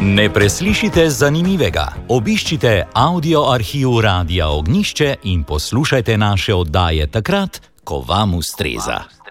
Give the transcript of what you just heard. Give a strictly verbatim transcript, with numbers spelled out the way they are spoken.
Ne preslišite zanimivega. Obiščite audio arhiv Radia Ognjišče in poslušajte naše oddaje takrat, ko vam ustreza.